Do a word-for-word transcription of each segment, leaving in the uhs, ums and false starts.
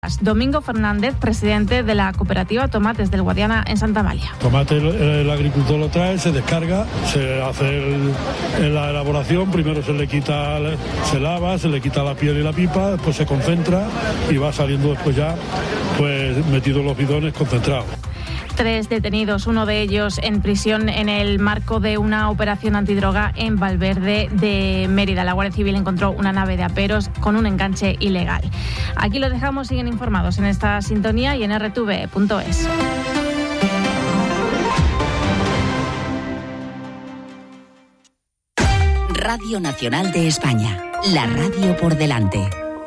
Domingo Fernández, presidente de la cooperativa Tomates del Guadiana en Santa Amalia. Tomate el, el agricultor lo trae, se descarga, se hace el, en la elaboración, primero se le quita, se lava, se le quita la piel y la pipa, después se concentra y va saliendo después ya pues metido en los bidones concentrados. Tres detenidos, uno de ellos en prisión en el marco de una operación antidroga en Valverde de Mérida. La Guardia Civil encontró una nave de aperos con un enganche ilegal. Aquí lo dejamos, siguen informados en esta sintonía y en erre te ve punto es. Radio Nacional de España, la radio por delante.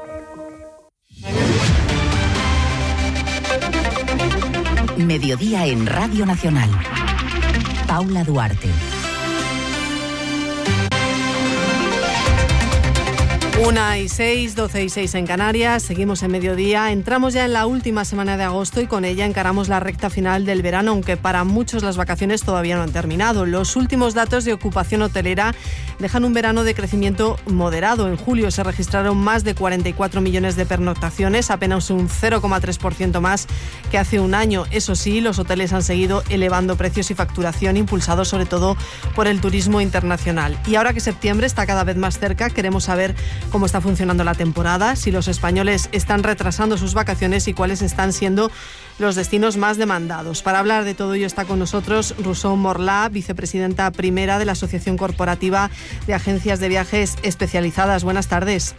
Mediodía en Radio Nacional. Paula Duarte. Una y seis, doce y seis en Canarias, seguimos en mediodía, entramos ya en la última semana de agosto y con ella encaramos la recta final del verano, aunque para muchos las vacaciones todavía no han terminado. Los últimos datos de ocupación hotelera dejan un verano de crecimiento moderado. En julio se registraron más de cuarenta y cuatro millones de pernoctaciones, apenas un cero coma tres por ciento más que hace un año. Eso sí, los hoteles han seguido elevando precios y facturación, impulsados sobre todo por el turismo internacional. Y ahora que septiembre está cada vez más cerca, queremos saber cómo está funcionando la temporada, si los españoles están retrasando sus vacaciones y cuáles están siendo los destinos más demandados. Para hablar de todo ello está con nosotros Rousseau Morlà, vicepresidenta primera de la Asociación Corporativa de Agencias de Viajes Especializadas. Buenas tardes.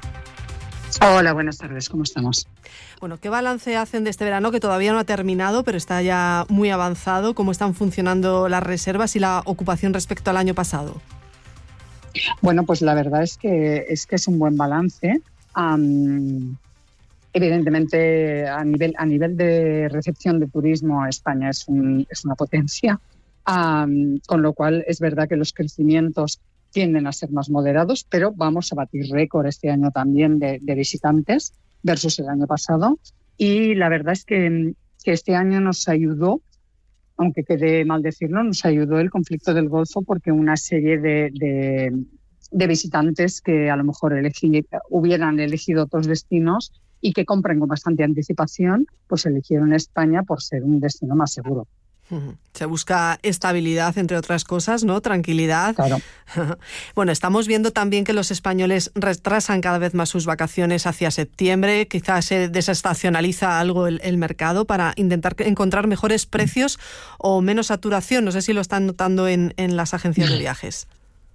Hola, buenas tardes, ¿cómo estamos? Bueno, ¿qué balance hacen de este verano que todavía no ha terminado, pero está ya muy avanzado? ¿Cómo están funcionando las reservas y la ocupación respecto al año pasado? Bueno, pues la verdad es que es que es un buen balance. Um, evidentemente, a nivel a nivel de recepción de turismo, España es, un, es una potencia, um, con lo cual es verdad que los crecimientos tienden a ser más moderados, pero vamos a batir récord este año también de, de visitantes versus el año pasado. Y la verdad es que, que este año nos ayudó, aunque quede mal decirlo, nos ayudó el conflicto del Golfo, porque una serie de, de, de visitantes que a lo mejor elegí, hubieran elegido otros destinos y que compran con bastante anticipación, pues eligieron España por ser un destino más seguro. Se busca estabilidad, entre otras cosas, ¿no? Tranquilidad. Claro. Bueno, estamos viendo también que los españoles retrasan cada vez más sus vacaciones hacia septiembre. Quizás se desestacionaliza algo el, el mercado para intentar encontrar mejores precios o menos saturación. No sé si lo están notando en, en las agencias de viajes.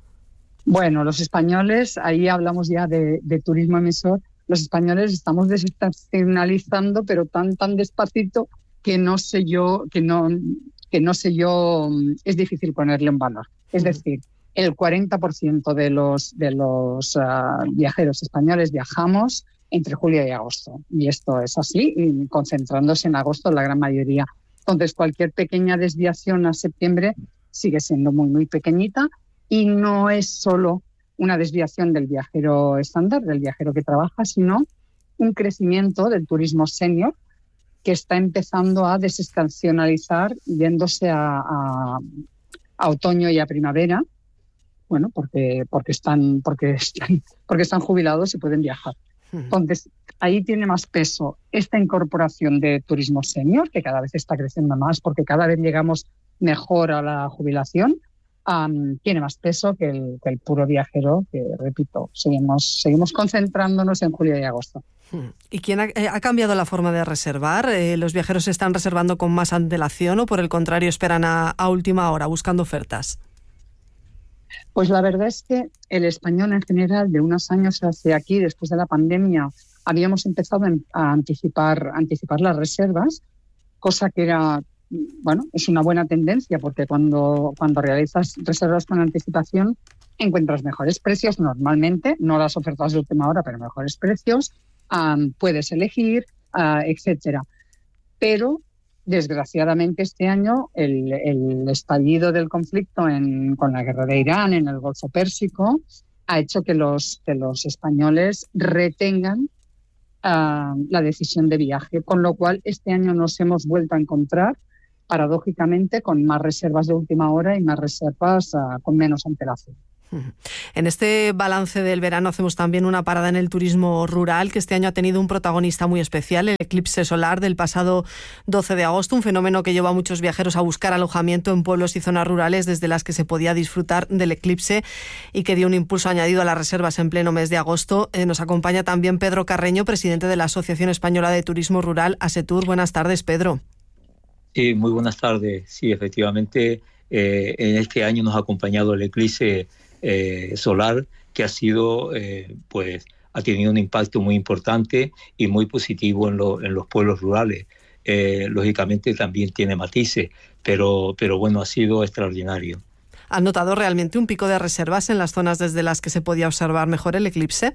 Bueno, los españoles, ahí hablamos ya de, de turismo emisor, los españoles estamos desestacionalizando, pero tan, tan despacito que no sé yo, que no, que no sé yo, es difícil ponerle en valor. Es decir, el cuarenta por ciento de los, de los uh, viajeros españoles viajamos entre julio y agosto. Y esto es así, y concentrándose en agosto la gran mayoría. Entonces, cualquier pequeña desviación a septiembre sigue siendo muy, muy pequeñita, y no es solo una desviación del viajero estándar, del viajero que trabaja, sino un crecimiento del turismo senior, que está empezando a desestacionalizar, yéndose a, a, a otoño y a primavera, bueno, porque, porque, están, porque, están, porque están jubilados y pueden viajar. Entonces, ahí tiene más peso esta incorporación de turismo senior, que cada vez está creciendo más, porque cada vez llegamos mejor a la jubilación. Um, tiene más peso que el, que el puro viajero, que, repito, seguimos, seguimos concentrándonos en julio y agosto. ¿Y quién ha, eh, ha cambiado la forma de reservar? Eh, ¿Los viajeros se están reservando con más antelación o por el contrario esperan a, a última hora buscando ofertas? Pues la verdad es que el español en general, de unos años hacia aquí, después de la pandemia, habíamos empezado a anticipar, anticipar las reservas, cosa que era, bueno, es una buena tendencia, porque cuando, cuando realizas reservas con anticipación encuentras mejores precios normalmente, no las ofertas de última hora, pero mejores precios. Um, puedes elegir, uh, etcétera. Pero, desgraciadamente, este año el, el estallido del conflicto en, con la guerra de Irán en el Golfo Pérsico ha hecho que los, que los españoles retengan uh, la decisión de viaje, con lo cual este año nos hemos vuelto a encontrar, paradójicamente, con más reservas de última hora y más reservas uh, con menos antelación. En este balance del verano hacemos también una parada en el turismo rural, que este año ha tenido un protagonista muy especial, el eclipse solar del pasado doce de agosto, un fenómeno que llevó a muchos viajeros a buscar alojamiento en pueblos y zonas rurales desde las que se podía disfrutar del eclipse y que dio un impulso añadido a las reservas en pleno mes de agosto. Eh, nos acompaña también Pedro Carreño, presidente de la Asociación Española de Turismo Rural, ASETUR. Buenas tardes, Pedro. Sí, muy buenas tardes. Sí, efectivamente, eh, en este año nos ha acompañado el eclipse Eh, solar, que ha sido, eh, pues, ha tenido un impacto muy importante y muy positivo en, lo, en los pueblos rurales. Eh, lógicamente también tiene matices, pero, pero bueno, ha sido extraordinario. ¿Han notado realmente un pico de reservas en las zonas desde las que se podía observar mejor el eclipse?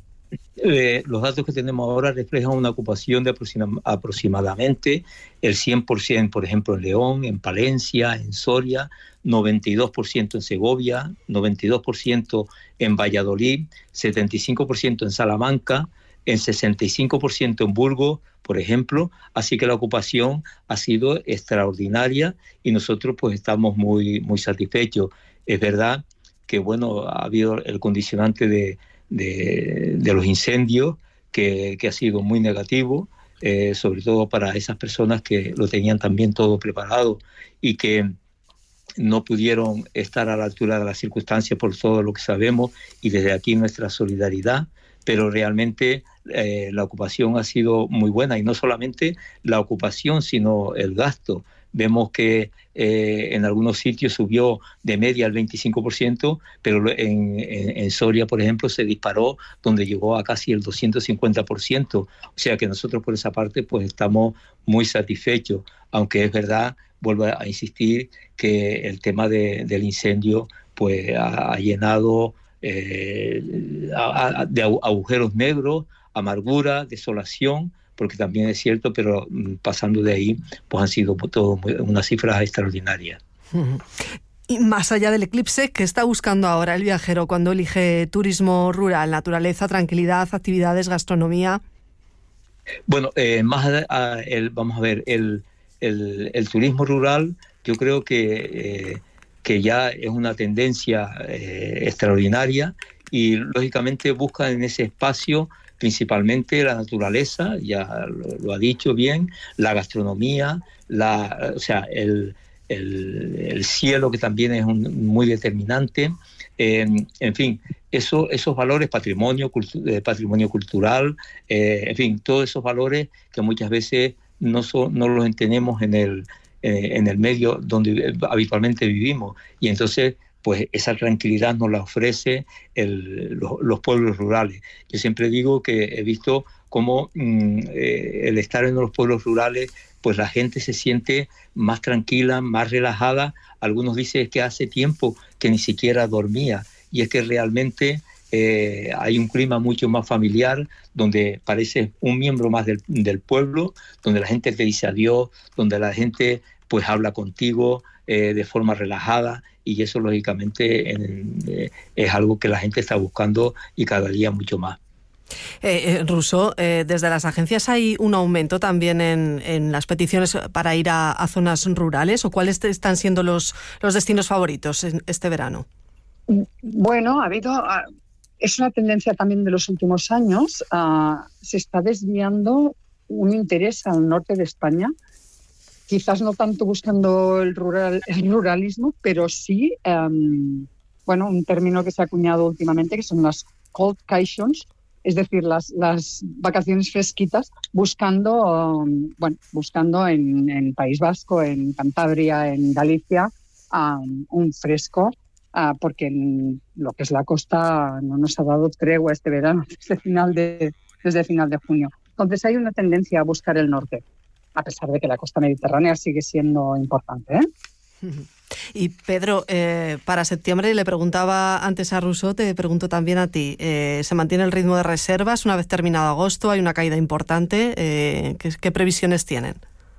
Eh, los datos que tenemos ahora reflejan una ocupación de aproxima, aproximadamente el cien por ciento, por ejemplo, en León, en Palencia, en Soria, noventa y dos por ciento en Segovia, noventa y dos por ciento en Valladolid, setenta y cinco por ciento en Salamanca, en sesenta y cinco por ciento en Burgos, por ejemplo. Así que la ocupación ha sido extraordinaria y nosotros pues estamos muy, muy satisfechos. Es verdad que bueno, ha habido el condicionante de De, de los incendios, que, que ha sido muy negativo, eh, sobre todo para esas personas que lo tenían también todo preparado y que no pudieron estar a la altura de las circunstancias por todo lo que sabemos, y desde aquí nuestra solidaridad, pero realmente eh, la ocupación ha sido muy buena, y no solamente la ocupación, sino el gasto. Vemos que eh, en algunos sitios subió de media al veinticinco por ciento, pero en, en, en Soria, por ejemplo, se disparó, donde llegó a casi el doscientos cincuenta por ciento. O sea que nosotros por esa parte pues estamos muy satisfechos, aunque es verdad, vuelvo a insistir, que el tema de, del incendio pues ha, ha llenado eh, a, a, de agujeros negros, amargura, desolación, porque también es cierto, pero pasando de ahí, pues han sido todo unas cifras extraordinarias. Y más allá del eclipse, ¿qué está buscando ahora el viajero cuando elige turismo rural? ¿Naturaleza, tranquilidad, actividades, gastronomía? Bueno, eh, más a, a el, vamos a ver, el, el, el turismo rural, yo creo que, eh, que ya es una tendencia eh, extraordinaria, y lógicamente busca en ese espacio principalmente la naturaleza, ya lo, lo ha dicho bien, la gastronomía, la, o sea, el, el, el cielo, que también es un, muy determinante, eh, en fin, eso, esos valores, patrimonio, cultu, eh, patrimonio cultural, eh, en fin, todos esos valores que muchas veces no, so, no los entendemos en el, eh, en el medio donde habitualmente vivimos, y entonces pues esa tranquilidad nos la ofrece el, los, los pueblos rurales. Yo siempre digo que he visto cómo mmm, eh, el estar en los pueblos rurales, pues la gente se siente más tranquila, más relajada. Algunos dicen que hace tiempo que ni siquiera dormía, y es que realmente eh, hay un clima mucho más familiar, donde parece un miembro más del, del pueblo, donde la gente te dice adiós, donde la gente pues habla contigo eh, de forma relajada, y eso lógicamente en, eh, es algo que la gente está buscando, y cada día mucho más. Eh, eh, Rousseau, eh, desde las agencias hay un aumento también en, en las peticiones para ir a, a zonas rurales, ¿o cuáles están siendo los, los destinos favoritos en este verano? Bueno, ha habido, es una tendencia también de los últimos años, uh, se está desviando un interés al norte de España. Quizás no tanto buscando el, rural, el ruralismo, pero sí, um, bueno, un término que se ha acuñado últimamente, que son las cold vacations, es decir, las, las vacaciones fresquitas, buscando, um, bueno, buscando en, en País Vasco, en Cantabria, en Galicia, um, un fresco, uh, porque en lo que es la costa no nos ha dado tregua este verano, desde final de, desde final de junio. Entonces hay una tendencia a buscar el norte, a pesar de que la costa mediterránea sigue siendo importante, ¿eh? Y Pedro, eh, para septiembre, le preguntaba antes a Rousseau, te pregunto también a ti, eh, ¿se mantiene el ritmo de reservas una vez terminado agosto? ¿Hay una caída importante? Eh, ¿qué, ¿Qué previsiones tienen?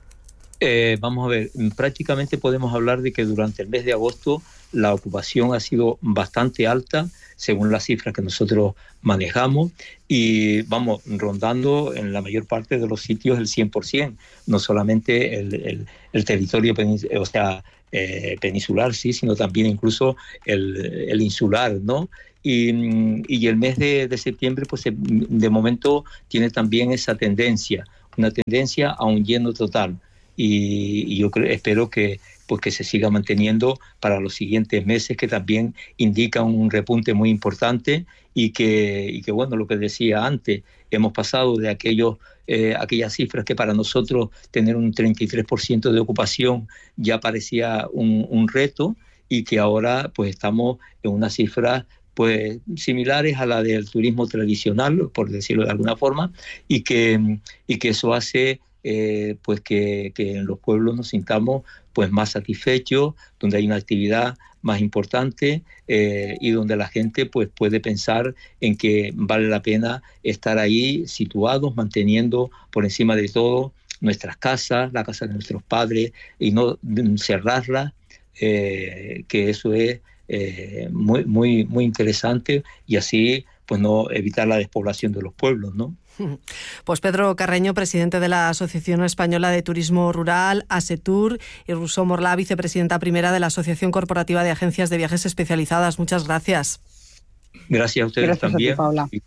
Eh, vamos a ver, prácticamente podemos hablar de que durante el mes de agosto la ocupación ha sido bastante alta, según las cifras que nosotros manejamos, y vamos rondando en la mayor parte de los sitios el cien por ciento, no solamente el, el, el territorio, o sea, eh, peninsular, sí, sino también incluso el, el insular, ¿no? Y, y el mes de, de septiembre, pues de momento tiene también esa tendencia, una tendencia a un lleno total. Y, y yo creo, espero que, pues que se siga manteniendo para los siguientes meses, que también indica un repunte muy importante y que, y que bueno, lo que decía antes, hemos pasado de aquellos, eh, aquellas cifras que para nosotros tener un treinta y tres por ciento de ocupación ya parecía un, un reto, y que ahora pues estamos en unas cifras pues similares a la del turismo tradicional, por decirlo de alguna forma, y que, y que eso hace eh, pues que, que en los pueblos nos sintamos pues más satisfechos, donde hay una actividad más importante eh, y donde la gente pues puede pensar en que vale la pena estar ahí situados, manteniendo por encima de todo nuestras casas, la casa de nuestros padres, y no cerrarlas, eh, que eso es Eh, muy muy muy interesante, y así pues no evitar la despoblación de los pueblos, ¿no? Pues Pedro Carreño, presidente de la Asociación Española de Turismo Rural, ASETUR, y Rousseau Morlà, vicepresidenta primera de la Asociación Corporativa de Agencias de Viajes Especializadas. Muchas gracias. Gracias a ustedes. Gracias también. A ti,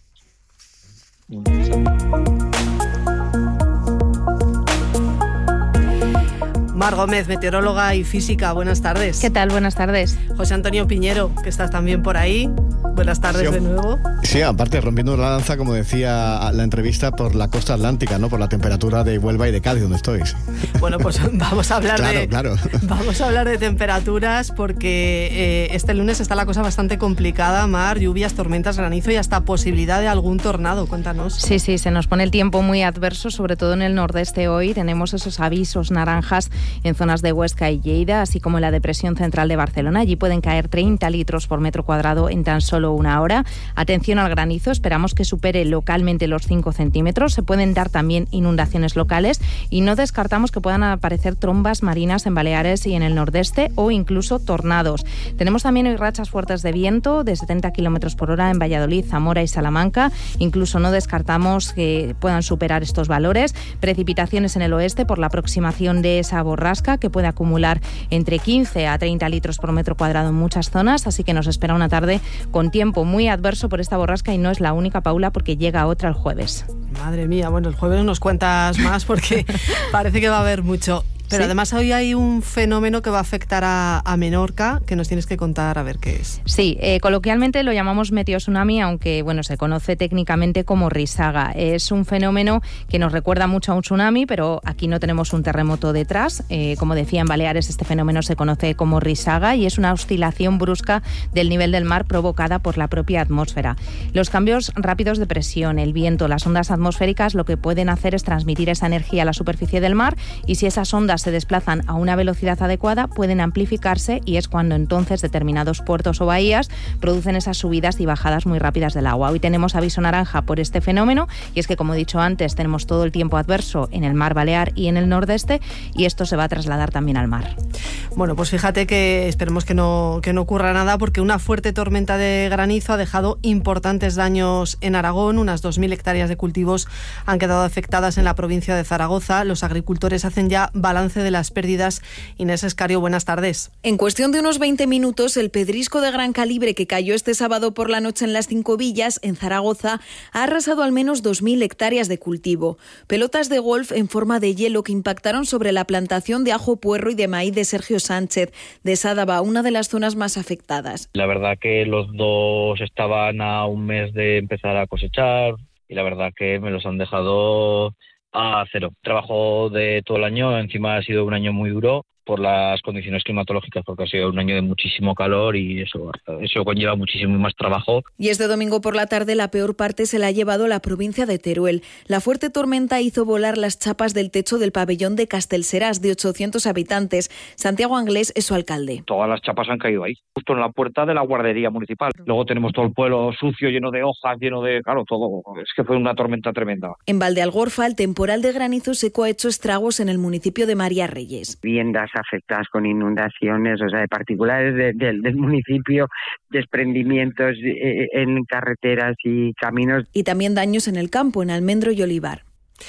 Mar Gómez, meteoróloga y física, buenas tardes. ¿Qué tal? Buenas tardes. José Antonio Piñero, que estás también por ahí. Buenas tardes, sí, de nuevo. Sí, aparte, rompiendo la lanza, como decía la entrevista, por la costa atlántica, ¿no? Por la temperatura de Huelva y de Cádiz, donde estoy. Sí. Bueno, pues vamos a hablar claro, de claro. Vamos a hablar de temperaturas, porque eh, este lunes está la cosa bastante complicada, Mar, lluvias, tormentas, granizo y hasta posibilidad de algún tornado. Cuéntanos. Sí, sí, se nos pone el tiempo muy adverso, sobre todo en el nordeste hoy. Tenemos esos avisos naranjas en zonas de Huesca y Lleida, así como en la depresión central de Barcelona. Allí pueden caer treinta litros por metro cuadrado en tan solo una hora. Atención al granizo, esperamos que supere localmente los cinco centímetros. Se pueden dar también inundaciones locales y no descartamos que puedan aparecer trombas marinas en Baleares y en el nordeste, o incluso tornados. Tenemos también hoy rachas fuertes de viento de setenta kilómetros por hora en Valladolid, Zamora y Salamanca. Incluso no descartamos que puedan superar estos valores. Precipitaciones en el oeste por la aproximación de esa borrasca, que puede acumular entre quince a treinta litros por metro cuadrado en muchas zonas, así que nos espera una tarde con tiempo muy adverso por esta borrasca, y no es la única, Paula, porque llega otra el jueves. Madre mía, bueno, el jueves nos cuentas más porque parece que va a haber mucho. Pero ¿sí? Además hoy hay un fenómeno que va a afectar a, a Menorca, que nos tienes que contar a ver qué es. Sí, eh, coloquialmente lo llamamos meteotsunami, aunque bueno, se conoce técnicamente como risaga. Es un fenómeno que nos recuerda mucho a un tsunami, pero aquí no tenemos un terremoto detrás. Eh, como decía, en Baleares este fenómeno se conoce como risaga y es una oscilación brusca del nivel del mar provocada por la propia atmósfera. Los cambios rápidos de presión, el viento, las ondas atmosféricas lo que pueden hacer es transmitir esa energía a la superficie del mar, y si esas ondas se desplazan a una velocidad adecuada pueden amplificarse, y es cuando entonces determinados puertos o bahías producen esas subidas y bajadas muy rápidas del agua. Hoy tenemos aviso naranja por este fenómeno, y es que, como he dicho antes, tenemos todo el tiempo adverso en el mar Balear y en el nordeste, y esto se va a trasladar también al mar. Bueno, pues fíjate que esperemos que no, que no ocurra nada, porque una fuerte tormenta de granizo ha dejado importantes daños en Aragón. Unas dos mil hectáreas de cultivos han quedado afectadas en la provincia de Zaragoza. Los agricultores hacen ya balance de las pérdidas. Inés Escario, buenas tardes. En cuestión de unos veinte minutos, el pedrisco de gran calibre que cayó este sábado por la noche en las Cinco Villas, en Zaragoza, ha arrasado al menos dos mil hectáreas de cultivo. Pelotas de golf en forma de hielo que impactaron sobre la plantación de ajo puerro y de maíz de Sergio Sánchez, de Sádava, una de las zonas más afectadas. La verdad que los dos estaban a un mes de empezar a cosechar y la verdad que me los han dejado a cero. Trabajo de todo el año, encima ha sido un año muy duro por las condiciones climatológicas, porque ha sido un año de muchísimo calor y eso, eso conlleva muchísimo más trabajo. Y este domingo por la tarde la peor parte se la ha llevado la provincia de Teruel. La fuerte tormenta hizo volar las chapas del techo del pabellón de Castelserás, de ochocientos habitantes. Santiago Anglés es su alcalde. Todas las chapas han caído ahí, justo en la puerta de la guardería municipal. Luego tenemos todo el pueblo sucio, lleno de hojas, lleno de... Claro, todo. Es que fue una tormenta tremenda. En Valdealgorfa, el temporal de granizo seco ha hecho estragos en el municipio de María Reyes. Viviendas afectadas con inundaciones, o sea, de particulares de, de, del municipio, desprendimientos eh, en carreteras y caminos. Y también daños en el campo, en almendro y olivar.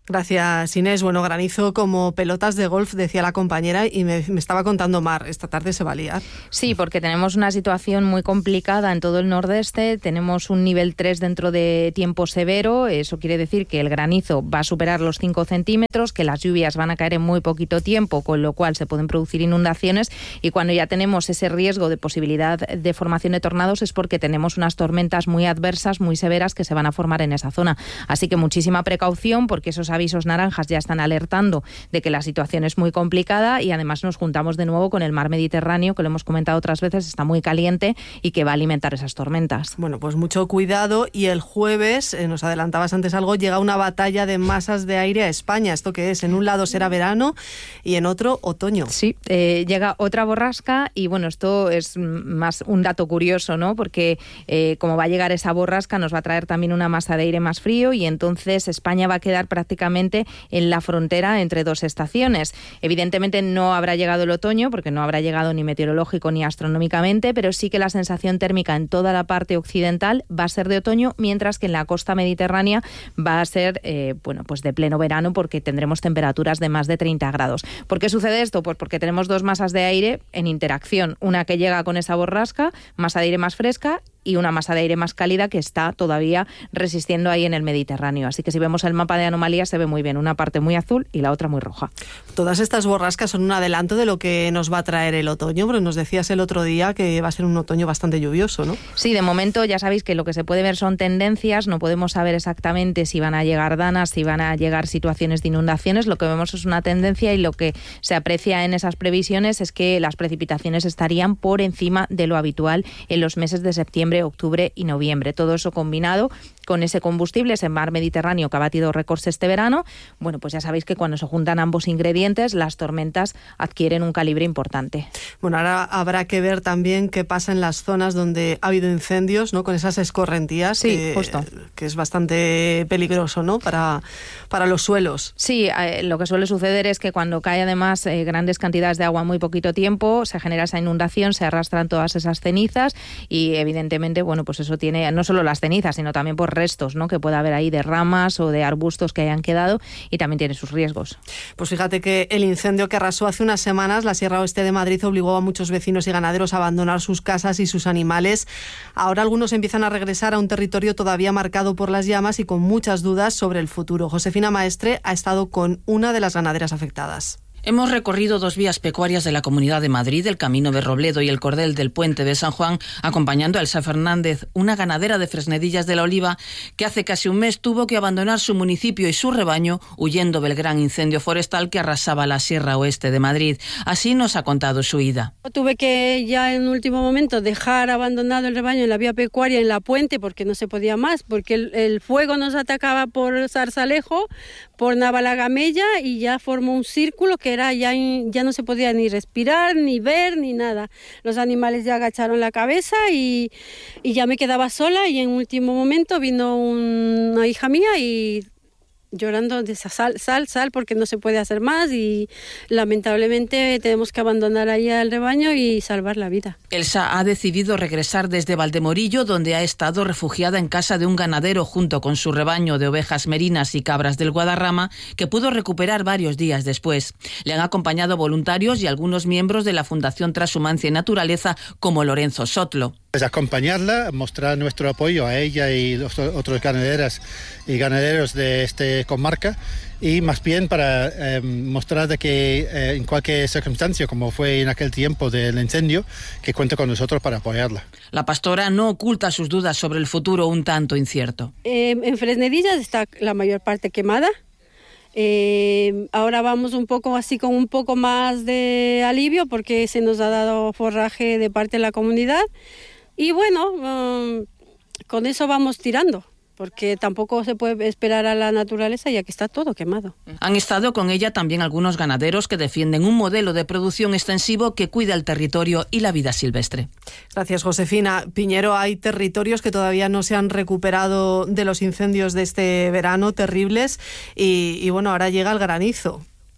Gracias, Inés. Bueno, granizo como pelotas de golf, decía la compañera, y me, me estaba contando Mar, esta tarde se va a liar. Sí, porque tenemos una situación muy complicada en todo el nordeste, tenemos un nivel tres dentro de tiempo severo, eso quiere decir que el granizo va a superar los cinco centímetros, que las lluvias van a caer en muy poquito tiempo, con lo cual se pueden producir inundaciones, y cuando ya tenemos ese riesgo de posibilidad de formación de tornados es porque tenemos unas tormentas muy adversas, muy severas, que se van a formar en esa zona. Así que muchísima precaución, porque esos avisos naranjas ya están alertando de que la situación es muy complicada, y además nos juntamos de nuevo con el mar Mediterráneo, que lo hemos comentado otras veces, está muy caliente y que va a alimentar esas tormentas. Bueno, pues mucho cuidado, y el jueves, eh, nos adelantabas antes algo, llega una batalla de masas de aire a España. ¿Esto qué es? En un lado será verano y en otro otoño. Sí, eh, llega otra borrasca, y bueno, esto es más un dato curioso, ¿no? Porque eh, como va a llegar esa borrasca, nos va a traer también una masa de aire más frío, y entonces España va a quedar prácticamente en la frontera entre dos estaciones. Evidentemente no habrá llegado el otoño, porque no habrá llegado ni meteorológico ni astronómicamente, pero sí que la sensación térmica en toda la parte occidental va a ser de otoño, mientras que en la costa mediterránea va a ser eh, bueno, pues de pleno verano, porque tendremos temperaturas de más de treinta grados. ¿Por qué sucede esto? Pues porque tenemos dos masas de aire en interacción, una que llega con esa borrasca, masa de aire más fresca, y una masa de aire más cálida que está todavía resistiendo ahí en el Mediterráneo. Así que si vemos el mapa de anomalías se ve muy bien, una parte muy azul y la otra muy roja. Todas estas borrascas son un adelanto de lo que nos va a traer el otoño, pero nos decías el otro día que va a ser un otoño bastante lluvioso, ¿no? Sí, de momento ya sabéis que lo que se puede ver son tendencias, no podemos saber exactamente si van a llegar danas, si van a llegar situaciones de inundaciones, lo que vemos es una tendencia, y lo que se aprecia en esas previsiones es que las precipitaciones estarían por encima de lo habitual en los meses de septiembre, octubre y noviembre. Todo eso combinado con ese combustible, ese mar Mediterráneo que ha batido récords este verano, bueno, pues ya sabéis que cuando se juntan ambos ingredientes, las tormentas adquieren un calibre importante. Bueno, ahora habrá que ver también qué pasa en las zonas donde ha habido incendios, ¿no? Con esas escorrentías, sí, que, justo. que es bastante peligroso, ¿no? Para, para los suelos. Sí, eh, lo que suele suceder es que cuando cae además eh, grandes cantidades de agua en muy poquito tiempo, se genera esa inundación, se arrastran todas esas cenizas, y evidentemente, bueno, pues eso tiene no solo las cenizas, sino también por restos, ¿no? Que pueda haber ahí de ramas o de arbustos que hayan quedado, y también tiene sus riesgos. Pues fíjate que el incendio que arrasó hace unas semanas la Sierra Oeste de Madrid obligó a muchos vecinos y ganaderos a abandonar sus casas y sus animales. Ahora algunos empiezan a regresar a un territorio todavía marcado por las llamas y con muchas dudas sobre el futuro. Josefina Maestre ha estado con una de las ganaderas afectadas. Hemos recorrido dos vías pecuarias de la Comunidad de Madrid, el Camino de Robledo y el Cordel del Puente de San Juan, acompañando a Elsa Fernández, una ganadera de Fresnedillas de la Oliva que hace casi un mes tuvo que abandonar su municipio y su rebaño huyendo del gran incendio forestal que arrasaba la Sierra Oeste de Madrid. Así nos ha contado su ida. Tuve que ya en último momento dejar abandonado el rebaño en la vía pecuaria, en la Puente, porque no se podía más, porque el, el fuego nos atacaba por Zarzalejo, por Navalagamella, y ya formó un círculo que era ya, ya no se podía ni respirar, ni ver, ni nada. Los animales ya agacharon la cabeza y, y ya me quedaba sola, y en último momento vino un, una hija mía y llorando de sal, sal, sal, porque no se puede hacer más, y lamentablemente tenemos que abandonar ahí al rebaño y salvar la vida. Elsa ha decidido regresar desde Valdemorillo, donde ha estado refugiada en casa de un ganadero junto con su rebaño de ovejas merinas y cabras del Guadarrama, que pudo recuperar varios días después. Le han acompañado voluntarios y algunos miembros de la Fundación Transhumancia y Naturaleza, como Lorenzo Sotlo. Pues acompañarla, mostrar nuestro apoyo a ella y los otros ganaderas y ganaderos de esta comarca, y más bien para eh, mostrar de que eh, en cualquier circunstancia, como fue en aquel tiempo del incendio, que cuenta con nosotros para apoyarla. La pastora no oculta sus dudas sobre el futuro un tanto incierto. Eh, en Fresnedillas está la mayor parte quemada. Eh, ahora vamos un poco así con un poco más de alivio porque se nos ha dado forraje de parte de la comunidad. Y bueno, um, con eso vamos tirando, porque tampoco se puede esperar a la naturaleza ya que está todo quemado. Han estado con ella también algunos ganaderos que defienden un modelo de producción extensivo que cuida el territorio y la vida silvestre. Gracias, Josefina. Piñero, hay territorios que todavía no se han recuperado de los incendios de este verano terribles y, y bueno, ahora llega el granizo.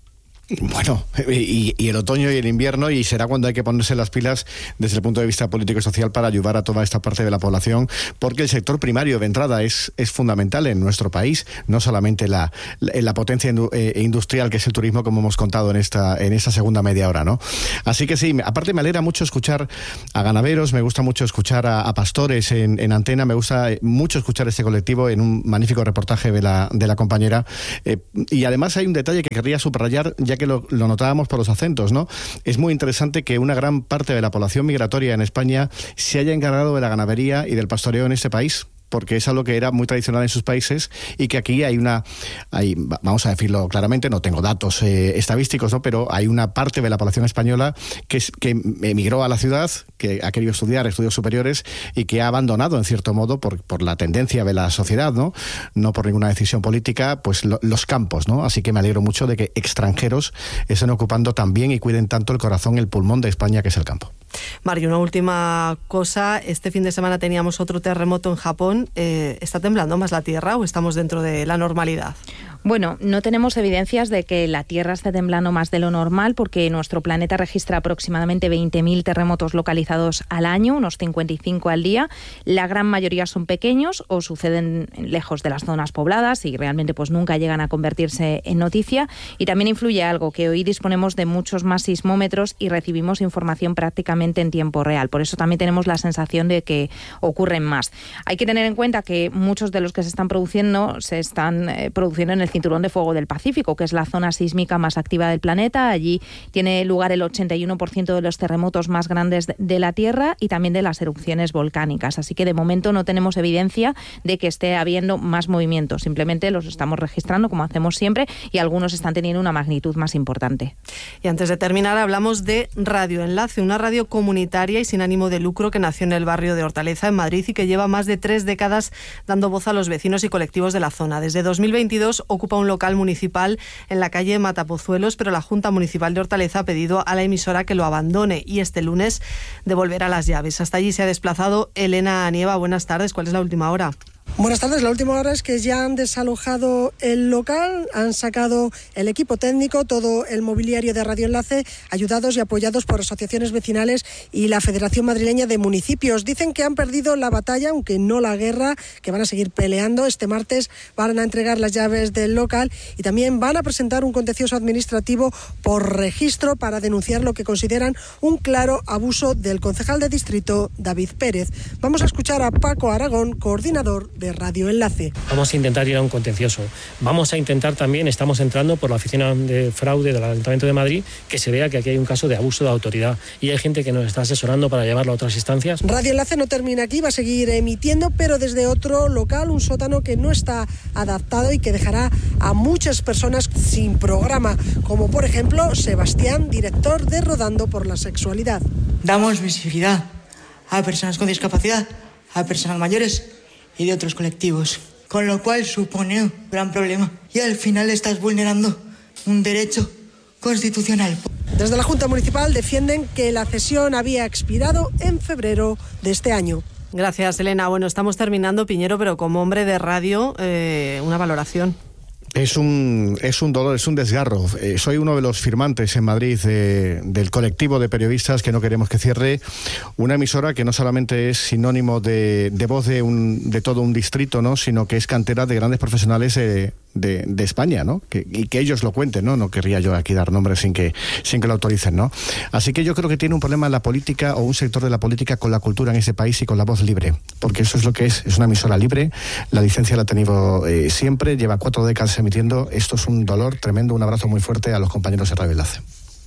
Bueno, y, y el otoño y el invierno, y será cuando hay que ponerse las pilas desde el punto de vista político y social para ayudar a toda esta parte de la población, porque el sector primario de entrada es, es fundamental en nuestro país, no solamente la, la, la potencia industrial que es el turismo, como hemos contado en esta, en esta segunda media hora, ¿no? Así que sí, aparte me alegra mucho escuchar a ganaderos, me gusta mucho escuchar a, a pastores en, en antena, me gusta mucho escuchar este colectivo en un magnífico reportaje de la, de la compañera, eh, y además hay un detalle que querría subrayar, ya que lo, lo notábamos por los acentos, ¿no? Es muy interesante que una gran parte de la población migratoria en España se haya encargado de la ganadería y del pastoreo en este país, porque es algo que era muy tradicional en sus países y que aquí hay una, hay, vamos a decirlo claramente, no tengo datos eh, estadísticos, ¿no? Pero hay una parte de la población española que, que emigró a la ciudad, que ha querido estudiar estudios superiores y que ha abandonado, en cierto modo, por, por la tendencia de la sociedad, ¿no? No por ninguna decisión política, pues lo, los campos, ¿no? Así que me alegro mucho de que extranjeros estén ocupando también y cuiden tanto el corazón, el pulmón de España, que es el campo. Mario, una última cosa. Este fin de semana teníamos otro terremoto en Japón. Eh, ¿Está temblando más la Tierra o estamos dentro de la normalidad? Bueno, no tenemos evidencias de que la Tierra esté temblando más de lo normal, porque nuestro planeta registra aproximadamente veinte mil terremotos localizados al año, unos cincuenta y cinco al día. La gran mayoría son pequeños o suceden lejos de las zonas pobladas y realmente pues nunca llegan a convertirse en noticia. Y también influye algo, que hoy disponemos de muchos más sismómetros y recibimos información prácticamente en tiempo real. Por eso también tenemos la sensación de que ocurren más. Hay que tener en cuenta que muchos de los que se están produciendo se están eh, produciendo en el Cinturón de Fuego del Pacífico, que es la zona sísmica más activa del planeta. Allí tiene lugar el ochenta y uno por ciento de los terremotos más grandes de la Tierra y también de las erupciones volcánicas. Así que de momento no tenemos evidencia de que esté habiendo más movimientos. Simplemente los estamos registrando como hacemos siempre y algunos están teniendo una magnitud más importante. Y antes de terminar hablamos de Radio Enlace, una radio comunitaria y sin ánimo de lucro que nació en el barrio de Hortaleza, en Madrid, y que lleva más de tres décadas dando voz a los vecinos y colectivos de la zona. Desde dos mil veintidós ocupa un local municipal en la calle Matapozuelos, pero la Junta Municipal de Hortaleza ha pedido a la emisora que lo abandone y este lunes devolverá las llaves. Hasta allí se ha desplazado Elena Nieva. Buenas tardes, ¿cuál es la última hora? Buenas tardes, la última hora es que ya han desalojado el local, han sacado el equipo técnico, todo el mobiliario de Radio Enlace, ayudados y apoyados por asociaciones vecinales y la Federación Madrileña de Municipios. Dicen que han perdido la batalla, aunque no la guerra, que van a seguir peleando. Este martes van a entregar las llaves del local y también van a presentar un contencioso administrativo por registro para denunciar lo que consideran un claro abuso del concejal de distrito, David Pérez. Vamos a escuchar a Paco Aragón, coordinador de Radio Enlace. Vamos a intentar ir a un contencioso. Vamos a intentar también, estamos entrando por la oficina de fraude del Ayuntamiento de Madrid, que se vea que aquí hay un caso de abuso de autoridad y hay gente que nos está asesorando para llevarlo a otras instancias. Radio Enlace no termina aquí, va a seguir emitiendo, pero desde otro local, un sótano que no está adaptado y que dejará a muchas personas sin programa, como por ejemplo Sebastián, director de Rodando por la Sexualidad. Damos visibilidad a personas con discapacidad, a personas mayores y de otros colectivos, con lo cual supone un gran problema y al final estás vulnerando un derecho constitucional. Desde la Junta Municipal defienden que la cesión había expirado en febrero de este año. Gracias, Elena. Bueno, estamos terminando, Piñero, pero como hombre de radio, eh, una valoración. Es un, es un dolor, es un desgarro. Eh, soy uno de los firmantes en Madrid de, del colectivo de periodistas que no queremos que cierre. Una emisora que no solamente es sinónimo de, de voz de, un, de todo un distrito, ¿no? Sino que es cantera de grandes profesionales eh, de, de España, ¿no? Que, y que ellos lo cuenten, ¿no? No querría yo aquí dar nombres sin que, sin que lo autoricen, ¿no? Así que yo creo que tiene un problema la política o un sector de la política con la cultura en ese país y con la voz libre. Porque eso es lo que es. Es una emisora libre. La licencia la ha tenido eh, siempre. Lleva cuatro décadas emitiendo. Esto es un dolor tremendo. Un abrazo muy fuerte a los compañeros de Radio Enlace.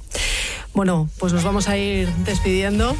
Bueno, pues nos vamos a ir despidiendo.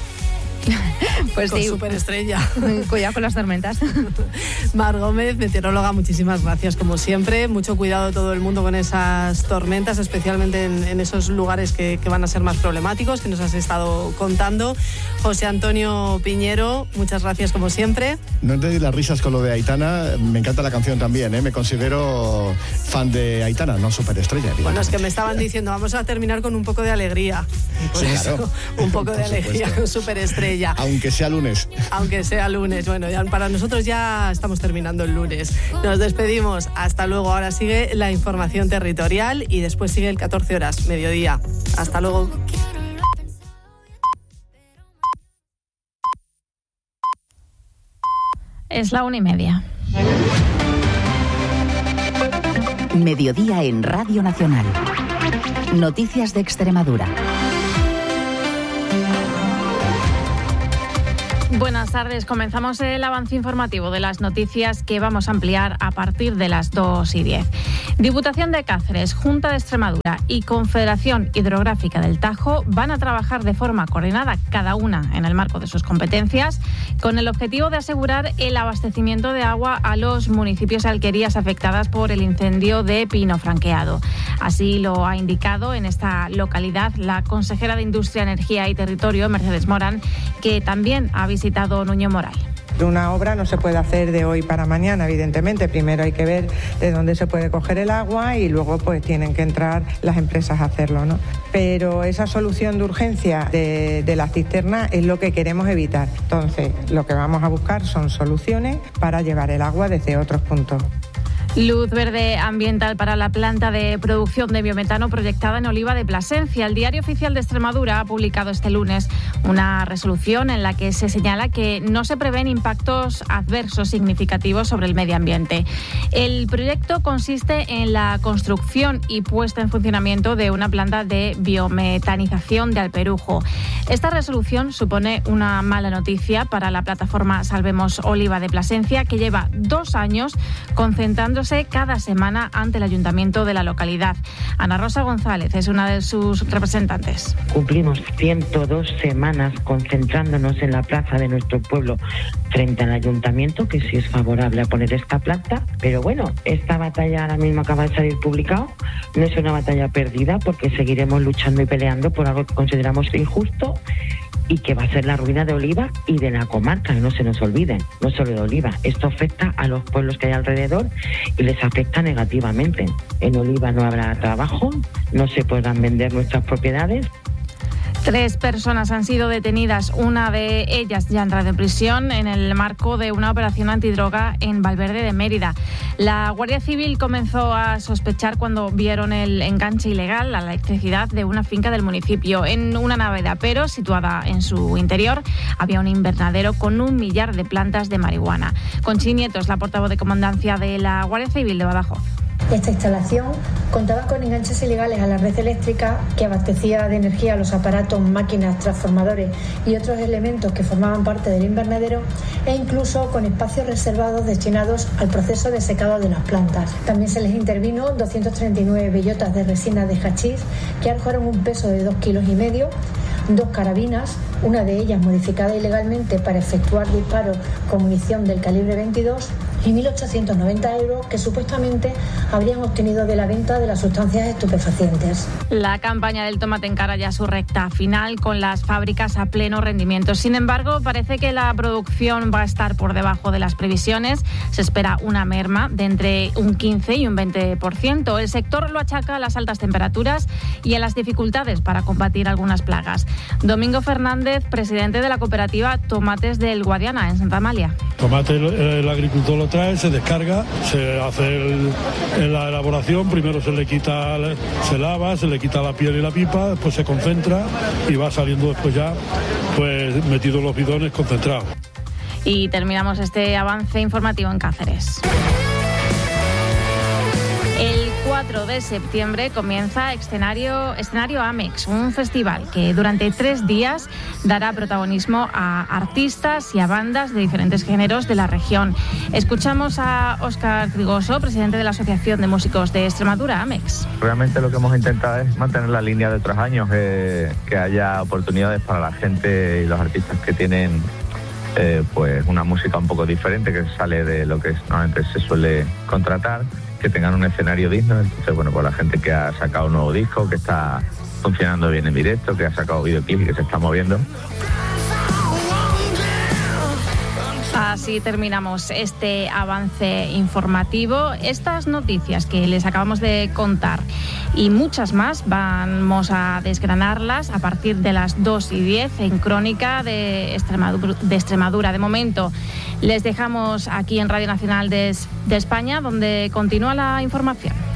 Pues con sí. Superestrella. Cuidado con las tormentas. Mar Gómez, meteoróloga, muchísimas gracias como siempre. Mucho cuidado todo el mundo con esas tormentas, especialmente en, en esos lugares que, que van a ser más problemáticos, que nos has estado contando. José Antonio Piñero, muchas gracias como siempre. No entendí las risas con lo de Aitana. Me encanta la canción también, ¿eh? Me considero fan de Aitana, no superestrella. Bueno, es que me estaban diciendo, vamos a terminar con un poco de alegría. Y por Sí, eso, claro. un poco de Por alegría supuesto. con Superestrella. ella. Aunque sea lunes. Aunque sea lunes. Bueno, ya para nosotros ya estamos terminando el lunes. Nos despedimos. Hasta luego. Ahora sigue la información territorial y después sigue el catorce horas, mediodía. Hasta luego. Es la una y media. Mediodía en Radio Nacional. Noticias de Extremadura. Buenas tardes. Comenzamos el avance informativo de las noticias que vamos a ampliar a partir de las dos y diez. Diputación de Cáceres, Junta de Extremadura y Confederación Hidrográfica del Tajo van a trabajar de forma coordinada, cada una en el marco de sus competencias, con el objetivo de asegurar el abastecimiento de agua a los municipios y alquerías afectadas por el incendio de Pino Franqueado. Así lo ha indicado en esta localidad la consejera de Industria, Energía y Territorio, Mercedes Morán, que también ha visitado Nuño Moral. Una obra no se puede hacer de hoy para mañana, evidentemente. Primero hay que ver de dónde se puede coger el agua y luego pues tienen que entrar las empresas a hacerlo, ¿no? Pero esa solución de urgencia de, de la cisterna es lo que queremos evitar. Entonces, lo que vamos a buscar son soluciones para llevar el agua desde otros puntos. Luz verde ambiental para la planta de producción de biometano proyectada en Oliva de Plasencia. El Diario Oficial de Extremadura ha publicado este lunes una resolución en la que se señala que no se prevén impactos adversos significativos sobre el medio ambiente. El proyecto consiste en la construcción y puesta en funcionamiento de una planta de biometanización de Alperujo. Esta resolución supone una mala noticia para la plataforma Salvemos Oliva de Plasencia, que lleva dos años concentrándose cada semana ante el ayuntamiento de la localidad. Ana Rosa González es una de sus representantes. Cumplimos ciento dos semanas concentrándonos en la plaza de nuestro pueblo frente al ayuntamiento, que sí es favorable a poner esta planta, pero bueno, esta batalla ahora mismo acaba de salir publicado, no es una batalla perdida porque seguiremos luchando y peleando por algo que consideramos injusto y que va a ser la ruina de Oliva y de la comarca, que no se nos olviden, no solo de Oliva. Esto afecta a los pueblos que hay alrededor y les afecta negativamente. En Oliva no habrá trabajo, no se podrán vender nuestras propiedades. Tres personas han sido detenidas, una de ellas ya entrada en prisión en el marco de una operación antidroga en Valverde de Mérida. La Guardia Civil comenzó a sospechar cuando vieron el enganche ilegal a la electricidad de una finca del municipio. En una nave de aperos situada en su interior había un invernadero con un millar de plantas de marihuana. Conchi Nieto es la portavoz de comandancia de la Guardia Civil de Badajoz. Esta instalación contaba con enganches ilegales a la red eléctrica que abastecía de energía a los aparatos, máquinas, transformadores y otros elementos que formaban parte del invernadero, e incluso con espacios reservados destinados al proceso de secado de las plantas. También se les intervino doscientas treinta y nueve bellotas de resina de hachís que arrojaron un peso de dos kilos y medio, dos carabinas, una de ellas modificada ilegalmente para efectuar disparos con munición del calibre veintidós, y mil ochocientos noventa euros que supuestamente habrían obtenido de la venta de las sustancias estupefacientes. La campaña del tomate encara ya su recta final con las fábricas a pleno rendimiento. Sin embargo, parece que la producción va a estar por debajo de las previsiones. Se espera una merma de entre un quince y un veinte por ciento. El sector lo achaca a las altas temperaturas y a las dificultades para combatir algunas plagas. Domingo Fernández, presidente de la cooperativa Tomates del Guadiana, en Santa Amalia. Tomate el, el agricultor lo trae, se descarga, se hace el, en la elaboración, primero se le quita, se lava, se le quita la piel y la pipa, después se concentra y va saliendo después ya pues metido en los bidones concentrados. Y terminamos este avance informativo en Cáceres. El cuatro de septiembre comienza Escenario, Escenario Amex, un festival que durante tres días dará protagonismo a artistas y a bandas de diferentes géneros de la región. Escuchamos a Óscar Trigoso, presidente de la Asociación de Músicos de Extremadura, Amex. Realmente lo que hemos intentado es mantener la línea de otros años, eh, que haya oportunidades para la gente y los artistas que tienen eh, pues una música un poco diferente, que sale de lo que normalmente se suele contratar, que tengan un escenario digno. Entonces, bueno, pues la gente que ha sacado un nuevo disco, que está funcionando bien en directo, que ha sacado videoclip y que se está moviendo. Así terminamos este avance informativo. Estas noticias que les acabamos de contar y muchas más. Vamos a desgranarlas a partir de las dos y diez en Crónica de Extremadura. De, Extremadura. De momento les dejamos aquí en Radio Nacional de, de España, donde continúa la información.